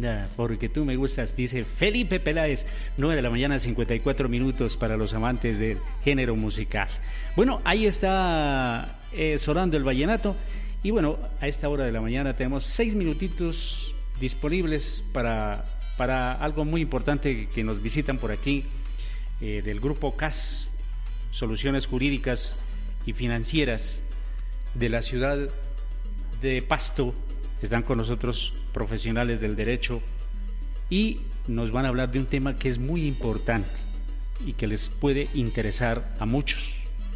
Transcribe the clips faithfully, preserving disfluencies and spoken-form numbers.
linda, porque tú me gustas, dice Felipe Peláez, nueve de la mañana, cincuenta y cuatro minutos para los amantes del género musical. Bueno, ahí está eh, sonando el vallenato, y bueno, a esta hora de la mañana tenemos seis minutitos disponibles para, para algo muy importante que nos visitan por aquí, eh, del grupo C A S, Soluciones Jurídicas y Financieras de la ciudad de Pasto. Están con nosotros profesionales del derecho y nos van a hablar de un tema que es muy importante y que les puede interesar a muchos,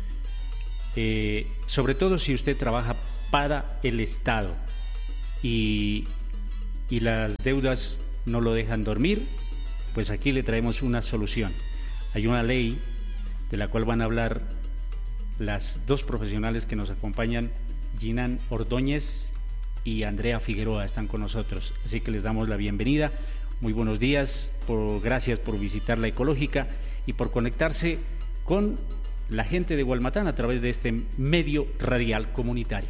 eh, sobre todo si usted trabaja para el Estado y, y las deudas no lo dejan dormir. Pues aquí le traemos una solución. Hay una ley de la cual van a hablar las dos profesionales que nos acompañan, Ginan Ordóñez y Andrea Figueroa, están con nosotros, así que les damos la bienvenida. Muy buenos días, por, gracias por visitar La Ecológica y por conectarse con la gente de Gualmatán a través de este medio radial comunitario.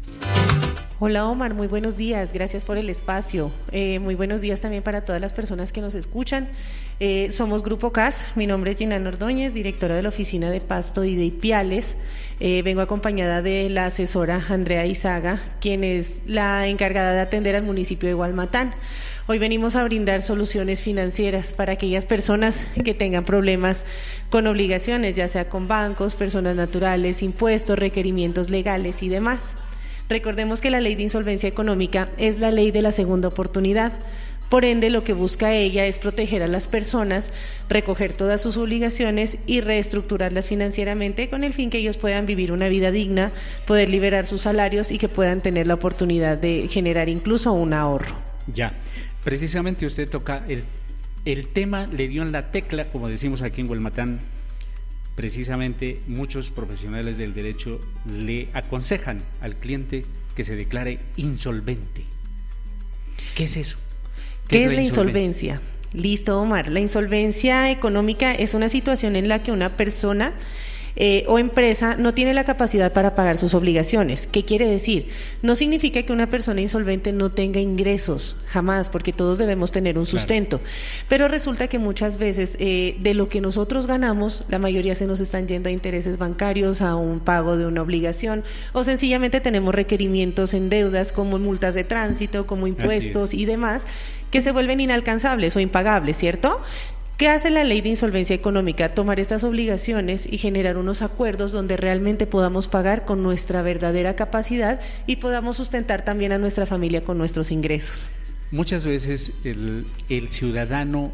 Hola Omar, muy buenos días, gracias por el espacio. Eh, muy buenos días también para todas las personas que nos escuchan. Eh, somos Grupo C A S, mi nombre es Ginan Ordóñez, directora de la oficina de Pasto y de Ipiales. Eh, vengo acompañada de la asesora Andrea Izaga, quien es la encargada de atender al municipio de Gualmatán. Hoy venimos a brindar soluciones financieras para aquellas personas que tengan problemas con obligaciones, ya sea con bancos, personas naturales, impuestos, requerimientos legales y demás. Recordemos que la ley de insolvencia económica es la ley de la segunda oportunidad. Por ende, lo que busca ella es proteger a las personas, recoger todas sus obligaciones y reestructurarlas financieramente con el fin que ellos puedan vivir una vida digna, poder liberar sus salarios y que puedan tener la oportunidad de generar incluso un ahorro. Ya, precisamente usted toca el, el tema, le dio en la tecla, como decimos aquí en Gualmatán. Precisamente muchos profesionales del derecho le aconsejan al cliente que se declare insolvente. ¿Qué es eso? ¿Qué, ¿Qué es, es la insolvencia? insolvencia? Listo, Omar. La insolvencia económica es una situación en la que una persona eh, o empresa no tiene la capacidad para pagar sus obligaciones. ¿Qué quiere decir? No significa que una persona insolvente no tenga ingresos, jamás, porque todos debemos tener un sustento. Claro. Pero resulta que muchas veces eh, de lo que nosotros ganamos, la mayoría se nos están yendo a intereses bancarios, a un pago de una obligación, o sencillamente tenemos requerimientos en deudas como multas de tránsito, como impuestos y demás, que se vuelven inalcanzables o impagables, ¿cierto? ¿Qué hace la ley de insolvencia económica? Tomar estas obligaciones y generar unos acuerdos donde realmente podamos pagar con nuestra verdadera capacidad y podamos sustentar también a nuestra familia con nuestros ingresos. Muchas veces el, el ciudadano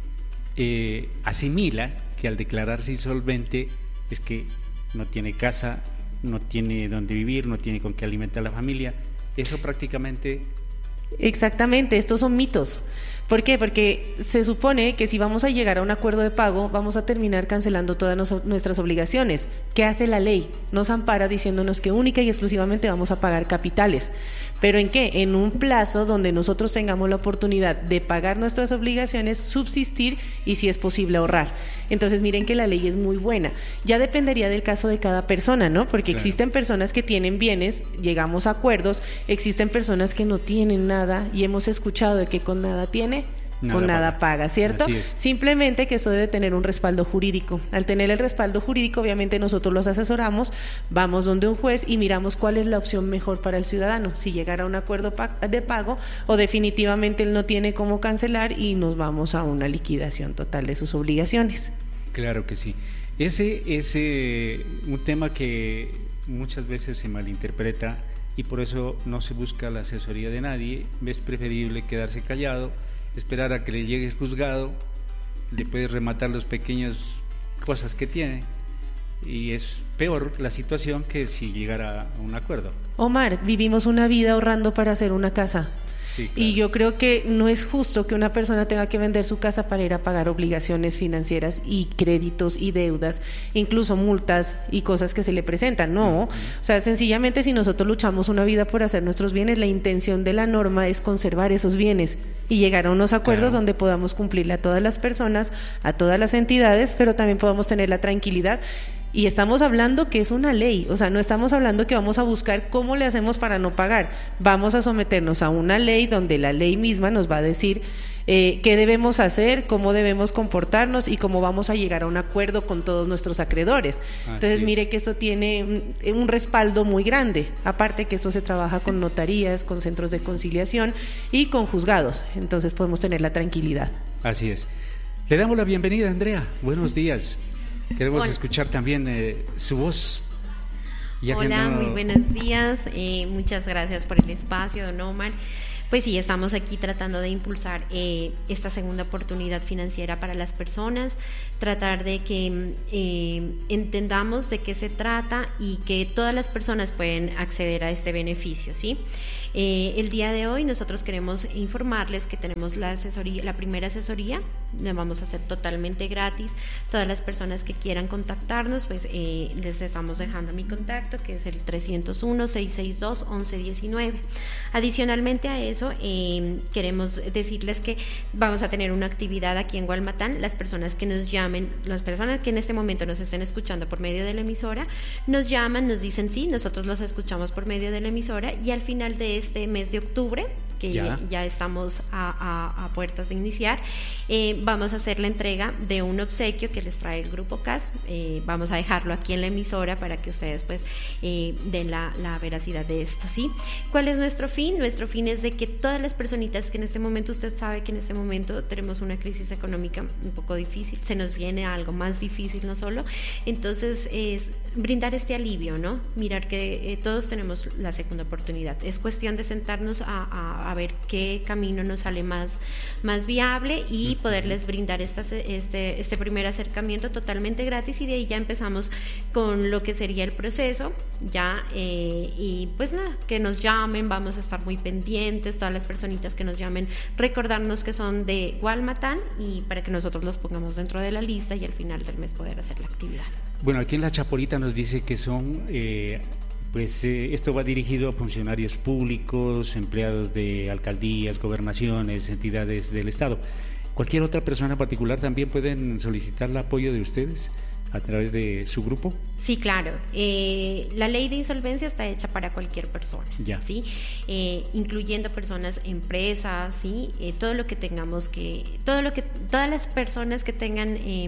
eh, asimila que al declararse insolvente es que no tiene casa, no tiene dónde vivir, no tiene con qué alimentar a la familia. Eso prácticamente... Exactamente, estos son mitos. ¿Por qué? Porque se supone que si vamos a llegar a un acuerdo de pago, vamos a terminar cancelando todas nos, nuestras obligaciones. ¿Qué hace la ley? Nos ampara diciéndonos que única y exclusivamente vamos a pagar capitales. ¿Pero en qué? En un plazo donde nosotros tengamos la oportunidad de pagar nuestras obligaciones, subsistir y, si es posible, ahorrar. Entonces, miren que la ley es muy buena. Ya dependería del caso de cada persona, ¿no? Porque claro, existen personas que tienen bienes, llegamos a acuerdos, existen personas que no tienen nada y hemos escuchado de que con nada tiene, nada con nada paga, paga, ¿cierto? Simplemente que esto debe tener un respaldo jurídico. Al tener el respaldo jurídico, obviamente nosotros los asesoramos, vamos donde un juez y miramos cuál es la opción mejor para el ciudadano, si llegar a un acuerdo de pago o definitivamente él no tiene cómo cancelar y nos vamos a una liquidación total de sus obligaciones. Claro que sí. Ese es eh, un tema que muchas veces se malinterpreta y por eso no se busca la asesoría de nadie. Es preferible quedarse callado, esperar a que le llegue el juzgado, le puedes rematar las pequeñas cosas que tiene y es peor la situación que si llegara a un acuerdo. Omar, vivimos una vida ahorrando para hacer una casa. Sí, claro. Y yo creo que no es justo que una persona tenga que vender su casa para ir a pagar obligaciones financieras y créditos y deudas, incluso multas y cosas que se le presentan. No, uh-huh. O sea, sencillamente si nosotros luchamos una vida por hacer nuestros bienes, la intención de la norma es conservar esos bienes y llegar a unos acuerdos claro. donde podamos cumplirle a todas las personas, a todas las entidades, pero también podamos tener la tranquilidad Y estamos hablando que es una ley, o sea, no estamos hablando que vamos a buscar cómo le hacemos para no pagar. Vamos a someternos a una ley donde la ley misma nos va a decir eh, qué debemos hacer, cómo debemos comportarnos y cómo vamos a llegar a un acuerdo con todos nuestros acreedores. Entonces, mire que esto tiene un, un respaldo muy grande. Aparte que esto se trabaja con notarías, con centros de conciliación y con juzgados. Entonces podemos tener la tranquilidad. Así es. Le damos la bienvenida, Andrea. Buenos días. Queremos Hola. escuchar también eh, su voz. Ya Hola, no... muy buenos días. Eh, muchas gracias por el espacio, don Omar. Pues sí, estamos aquí tratando de impulsar eh, esta segunda oportunidad financiera para las personas, tratar de que eh, entendamos de qué se trata y que todas las personas pueden acceder a este beneficio, ¿sí? Eh, el día de hoy nosotros queremos informarles que tenemos la asesoría, la primera asesoría, la vamos a hacer totalmente gratis. Todas las personas que quieran contactarnos, pues eh, les estamos dejando mi contacto, que es el trescientos uno, seiscientos sesenta y dos, once diecinueve. Adicionalmente a eso, eh, queremos decirles que vamos a tener una actividad aquí en Gualmatán. Las personas que nos llamen, las personas que en este momento nos estén escuchando por medio de la emisora, nos llaman, nos dicen sí, nosotros los escuchamos por medio de la emisora, y al final de este mes de octubre, que ya, ya estamos a, a, a puertas de iniciar, eh, vamos a hacer la entrega de un obsequio que les trae el Grupo C A S. Eh, vamos a dejarlo aquí en la emisora para que ustedes pues eh, den la, la veracidad de esto, ¿sí? ¿Cuál es nuestro fin? Nuestro fin es de que todas las personitas que en este momento, usted sabe que en este momento tenemos una crisis económica un poco difícil, se nos viene algo más difícil, no solo, entonces es brindar este alivio, ¿no? Mirar que eh, todos tenemos la segunda oportunidad. Es cuestión de sentarnos a, a, a ver qué camino nos sale más, más viable y poderles brindar esta, este, este primer acercamiento totalmente gratis, y de ahí ya empezamos con lo que sería el proceso, ya, eh, y pues nada, que nos llamen, vamos a estar muy pendientes, todas las personitas que nos llamen, recordarnos que son de Gualmatán y para que nosotros los pongamos dentro de la lista y al final del mes poder hacer la actividad. Bueno, aquí en La Chapolita nos dice que son, eh, pues eh, esto va dirigido a funcionarios públicos, empleados de alcaldías, gobernaciones, entidades del Estado. ¿Cualquier otra persona particular también pueden solicitar el apoyo de ustedes a través de su grupo? Sí, claro. Eh, la ley de insolvencia está hecha para cualquier persona, ya. ¿Sí? Eh, incluyendo personas, empresas, sí, eh, todo lo que tengamos que, todo lo que, todas las personas que tengan eh,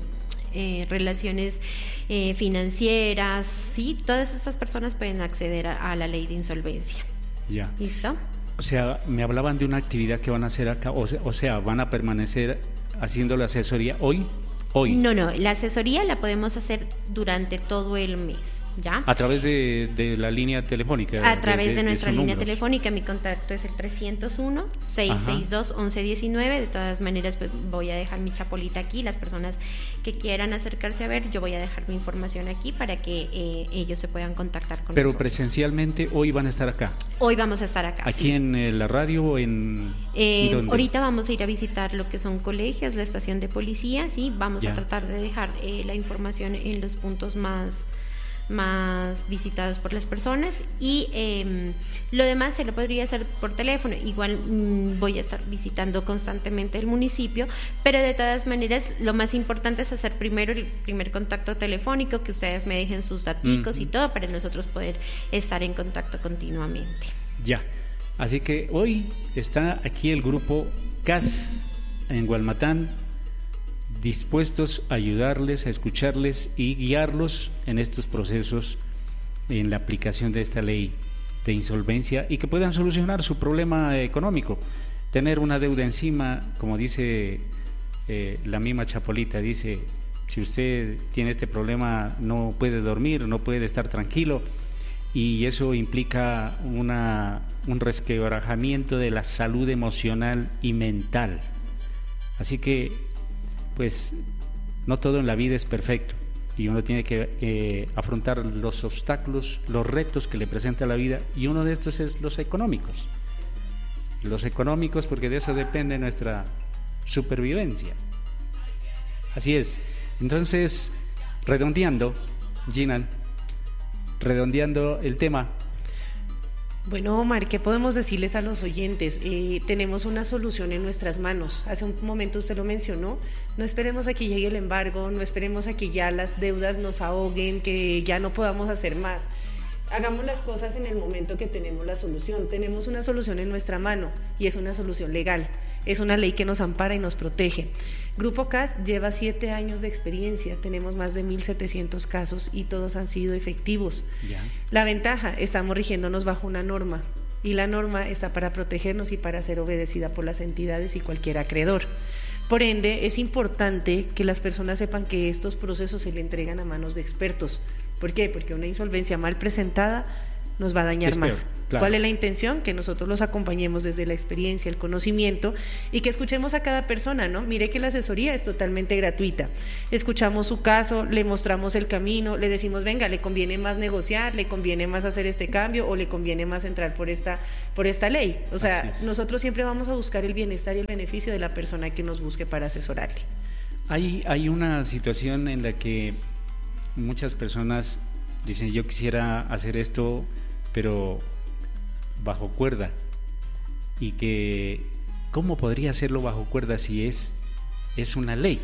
Eh, relaciones eh, financieras, sí, todas estas personas pueden acceder a, a la ley de insolvencia. Ya. ¿Listo? O sea, me hablaban de una actividad que van a hacer acá, o sea, o sea van a permanecer haciendo la asesoría hoy, hoy. No, no, la asesoría la podemos hacer durante todo el mes. ¿Ya? A través de, de la línea telefónica. A través de, de, de nuestra de línea números. telefónica, mi contacto es el trescientos uno, seiscientos sesenta y dos, once diecinueve. De todas maneras, pues voy a dejar mi chapolita aquí. Las personas que quieran acercarse a ver, yo voy a dejar mi información aquí para que eh, ellos se puedan contactar con Pero nosotros. presencialmente hoy van a estar acá. Hoy vamos a estar acá. ¿Aquí sí. en eh, la radio o en eh, ¿dónde? Ahorita vamos a ir a visitar lo que son colegios, la estación de policía, sí. Vamos ya. a tratar de dejar eh, la información en los puntos más más visitados por las personas, y eh, lo demás se lo podría hacer por teléfono. Igual mmm, voy a estar visitando constantemente el municipio, pero de todas maneras lo más importante es hacer primero el primer contacto telefónico, que ustedes me dejen sus daticos uh-huh. y todo, para nosotros poder estar en contacto continuamente. Ya, así que hoy está aquí el grupo C A S en Gualmatán, dispuestos a ayudarles, a escucharles y guiarlos en estos procesos, en la aplicación de esta ley de insolvencia, y que puedan solucionar su problema económico. Tener una deuda encima, como dice eh, la misma Chapolita, dice, si usted tiene este problema no puede dormir, no puede estar tranquilo, y eso implica una, un resquebrajamiento de la salud emocional y mental. Así que pues no todo en la vida es perfecto, y uno tiene que eh, afrontar los obstáculos, los retos que le presenta la vida, y uno de estos es los económicos. Los económicos, porque de eso depende nuestra supervivencia. Así es. Entonces, redondeando, Ginan, redondeando el tema, Bueno, Omar, ¿qué podemos decirles a los oyentes? Eh, tenemos una solución en nuestras manos. Hace un momento usted lo mencionó. No esperemos a que llegue el embargo, no esperemos a que ya las deudas nos ahoguen, que ya no podamos hacer más. Hagamos las cosas en el momento que tenemos la solución. Tenemos una solución en nuestra mano y es una solución legal. Es una ley que nos ampara y nos protege. Grupo C A S lleva siete años de experiencia, tenemos más de mil setecientos casos y todos han sido efectivos. Ya. La ventaja, estamos rigiéndonos bajo una norma y la norma está para protegernos y para ser obedecida por las entidades y cualquier acreedor. Por ende, es importante que las personas sepan que estos procesos se le entregan a manos de expertos. ¿Por qué? Porque una insolvencia mal presentada nos va a dañar más. Peor, claro. ¿Cuál es la intención? Que nosotros los acompañemos desde la experiencia, el conocimiento y que escuchemos a cada persona, ¿no? Mire que la asesoría es totalmente gratuita. Escuchamos su caso, le mostramos el camino, le decimos, venga, le conviene más negociar, le conviene más hacer este cambio o le conviene más entrar por esta, por esta ley. O sea, nosotros siempre vamos a buscar el bienestar y el beneficio de la persona que nos busque para asesorarle. Hay, hay una situación en la que muchas personas dicen, yo quisiera hacer esto, pero bajo cuerda, y que ¿cómo podría hacerlo bajo cuerda si es, es una ley?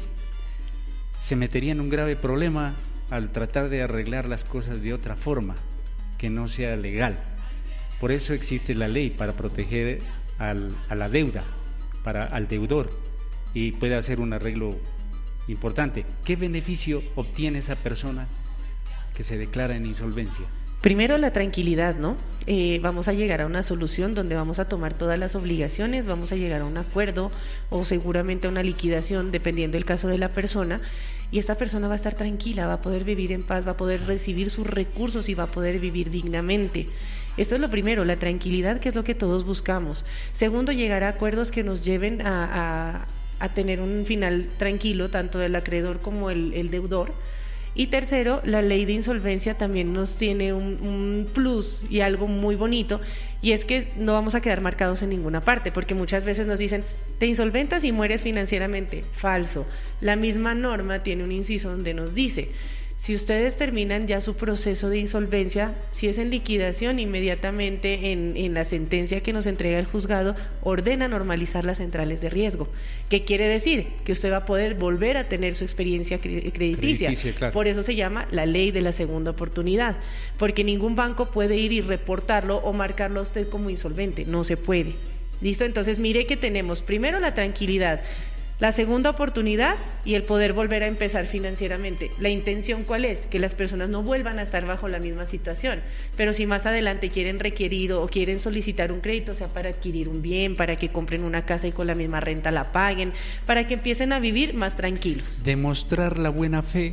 Se metería en un grave problema al tratar de arreglar las cosas de otra forma, que no sea legal. Por eso existe la ley, para proteger al, a la deuda, para al deudor, y puede hacer un arreglo importante. ¿Qué beneficio obtiene esa persona que se declara en insolvencia? Primero, la tranquilidad, ¿no? Eh, vamos a llegar a una solución donde vamos a tomar todas las obligaciones, vamos a llegar a un acuerdo o seguramente a una liquidación, dependiendo del caso de la persona, y esta persona va a estar tranquila, va a poder vivir en paz, va a poder recibir sus recursos y va a poder vivir dignamente. Esto es lo primero, la tranquilidad, que es lo que todos buscamos. Segundo, llegar a acuerdos que nos lleven a, a, a tener un final tranquilo, tanto del acreedor como el, el deudor. Y tercero, la ley de insolvencia también nos tiene un, un plus y algo muy bonito, y es que no vamos a quedar marcados en ninguna parte, porque muchas veces nos dicen, te insolventas y mueres financieramente. Falso. La misma norma tiene un inciso donde nos dice, si ustedes terminan ya su proceso de insolvencia, si es en liquidación, inmediatamente en, en la sentencia que nos entrega el juzgado, ordena normalizar las centrales de riesgo. ¿Qué quiere decir? Que usted va a poder volver a tener su experiencia crediticia. crediticia claro. Por eso se llama la ley de la segunda oportunidad, porque ningún banco puede ir y reportarlo o marcarlo a usted como insolvente, no se puede. ¿Listo? Entonces mire que tenemos primero la tranquilidad, la segunda oportunidad y el poder volver a empezar financieramente. ¿La intención cuál es? Que las personas no vuelvan a estar bajo la misma situación, pero si más adelante quieren requerir o quieren solicitar un crédito, sea para adquirir un bien, para que compren una casa y con la misma renta la paguen, para que empiecen a vivir más tranquilos. Demostrar la buena fe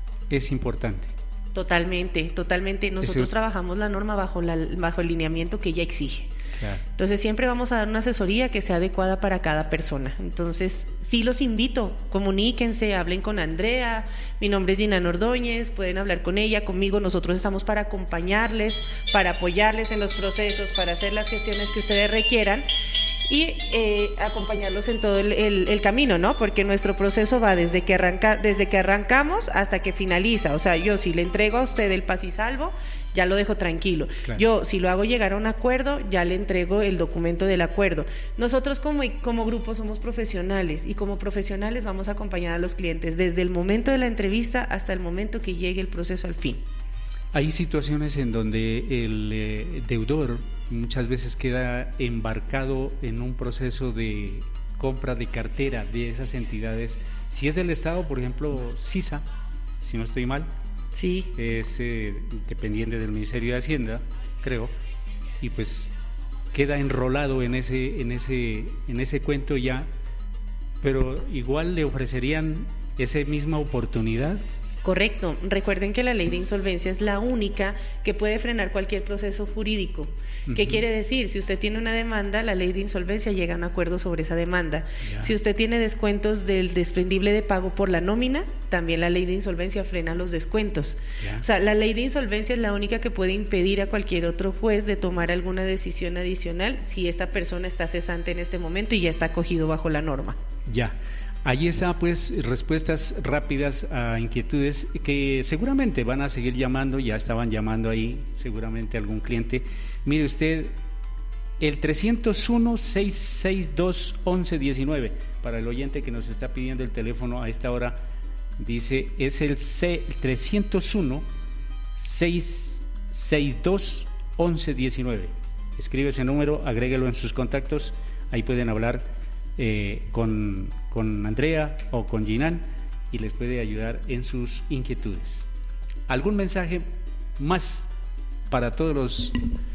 es importante. Totalmente, totalmente. Nosotros Eso... trabajamos la norma bajo, la, bajo el lineamiento que ella exige. Claro. Entonces siempre vamos a dar una asesoría que sea adecuada para cada persona. Entonces sí los invito, comuníquense, hablen con Andrea, mi nombre es Gina Ordóñez, pueden hablar con ella, conmigo, nosotros estamos para acompañarles, para apoyarles en los procesos, para hacer las gestiones que ustedes requieran y eh, acompañarlos en todo el, el, el camino, ¿no? Porque nuestro proceso va desde que arranca, desde que arrancamos hasta que finaliza. O sea, yo si le entrego a usted el paz y salvo, ya lo dejo tranquilo. Claro. Yo, si lo hago llegar a un acuerdo, ya le entrego el documento del acuerdo. Nosotros como, como grupo somos profesionales y como profesionales vamos a acompañar a los clientes desde el momento de la entrevista hasta el momento que llegue el proceso al fin. Hay situaciones en donde el eh, deudor muchas veces queda embarcado en un proceso de compra de cartera de esas entidades. Si es del Estado, por ejemplo, SISA, si no estoy mal, sí, es eh, dependiente del Ministerio de Hacienda, creo, y pues queda enrolado en ese, en ese, en ese cuento ya, pero igual le ofrecerían esa misma oportunidad. Correcto. Recuerden que la ley de insolvencia es la única que puede frenar cualquier proceso jurídico. ¿Qué uh-huh. quiere decir? Si usted tiene una demanda, la ley de insolvencia llega a un acuerdo sobre esa demanda. Ya. Si usted tiene descuentos del desprendible de pago por la nómina, también la ley de insolvencia frena los descuentos. Ya. O sea, la ley de insolvencia es la única que puede impedir a cualquier otro juez de tomar alguna decisión adicional si esta persona está cesante en este momento y ya está acogido bajo la norma. Ya. Ahí está, pues, respuestas rápidas a inquietudes que seguramente van a seguir llamando, ya estaban llamando ahí, seguramente algún cliente. Mire usted, el trescientos uno, seiscientos sesenta y dos, once diecinueve, para el oyente que nos está pidiendo el teléfono a esta hora, dice, es el C trescientos uno, seiscientos sesenta y dos, once diecinueve. Escribe ese número, agréguelo en sus contactos, ahí pueden hablar eh, con, con Andrea o con Jinan y les puede ayudar en sus inquietudes. ¿Algún mensaje más para todos los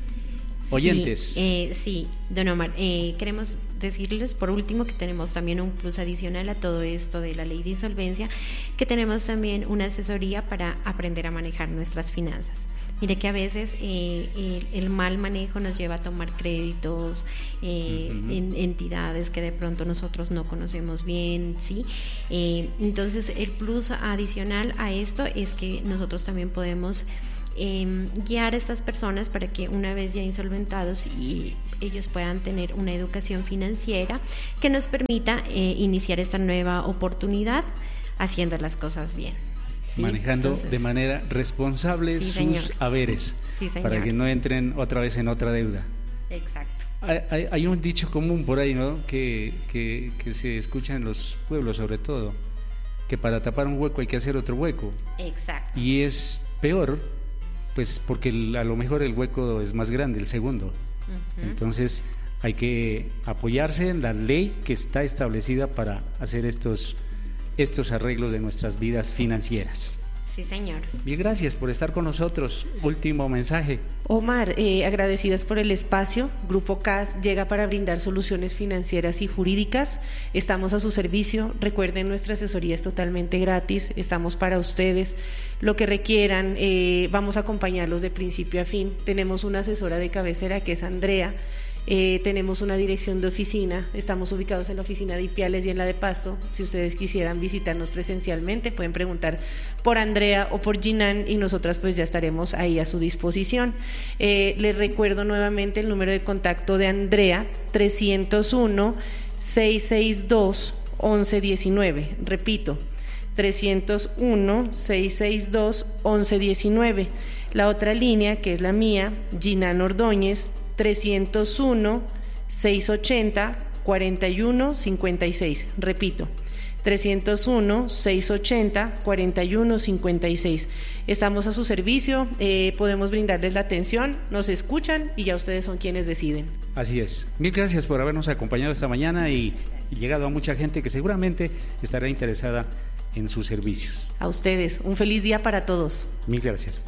oyentes? Sí, eh, sí don Omar, eh, queremos decirles por último que tenemos también un plus adicional a todo esto de la ley de insolvencia, que tenemos también una asesoría para aprender a manejar nuestras finanzas. Mire que a veces eh, el, el mal manejo nos lleva a tomar créditos eh, uh-huh. en entidades que de pronto nosotros no conocemos bien, ¿sí? Eh, entonces el plus adicional a esto es que nosotros también podemos eh, guiar a estas personas para que una vez ya insolventados y ellos puedan tener una educación financiera que nos permita eh, iniciar esta nueva oportunidad haciendo las cosas bien. Sí, manejando entonces, de manera responsable sí, sus señor. haberes, sí, para que no entren otra vez en otra deuda. Exacto. Hay, hay, hay un dicho común por ahí, ¿no? Que, que, que se escucha en los pueblos sobre todo, que para tapar un hueco hay que hacer otro hueco. Exacto. Y es peor, pues porque el, a lo mejor el hueco es más grande, el segundo. Uh-huh. Entonces hay que apoyarse en la ley que está establecida para hacer estos estos arreglos de nuestras vidas financieras. Sí, señor. Bien, gracias por estar con nosotros. Último mensaje. Omar, eh, agradecidas por el espacio. Grupo C A S llega para brindar soluciones financieras y jurídicas. Estamos a su servicio. Recuerden, nuestra asesoría es totalmente gratis. Estamos para ustedes. Lo que requieran, eh, vamos a acompañarlos de principio a fin. Tenemos una asesora de cabecera que es Andrea. Eh, tenemos una dirección de oficina, estamos ubicados en la oficina de Ipiales y en la de Pasto. Si ustedes quisieran visitarnos presencialmente, pueden preguntar por Andrea o por Jinan y nosotras pues ya estaremos ahí a su disposición. Eh, les recuerdo nuevamente el número de contacto de Andrea, trescientos uno, seiscientos sesenta y dos, once diecinueve. Repito, trescientos uno, seiscientos sesenta y dos, once diecinueve. La otra línea, que es la mía, Jinan Ordóñez, trescientos uno, seiscientos ochenta, cuarenta y uno, cincuenta y seis. Repito, trescientos uno, seiscientos ochenta, cuarenta y uno, cincuenta y seis. Estamos a su servicio, eh, podemos brindarles la atención, nos escuchan y ya ustedes son quienes deciden. Así es. Mil gracias por habernos acompañado esta mañana y, y llegado a mucha gente que seguramente estará interesada en sus servicios. A ustedes, un feliz día para todos. Mil gracias.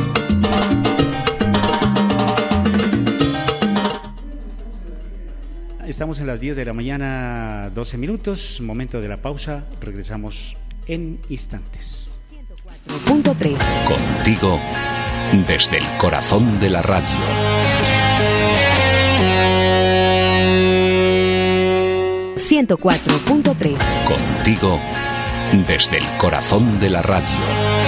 Estamos en las diez de la mañana, doce minutos, momento de la pausa, regresamos en instantes. ciento cuatro punto tres. Contigo desde el corazón de la radio. ciento cuatro punto tres. Contigo desde el corazón de la radio.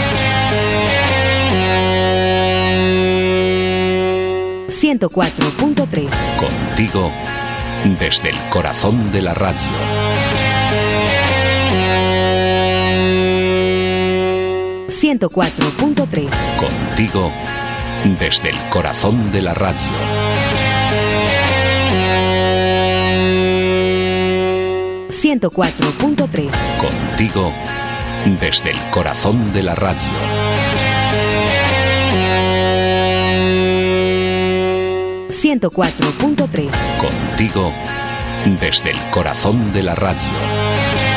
ciento cuatro punto tres. Contigo desde el corazón de la radio. ciento cuatro punto tres. Contigo desde el corazón de la radio. ciento cuatro punto tres. Contigo desde el corazón de la radio. ciento cuatro punto tres. Contigo desde el corazón de la radio.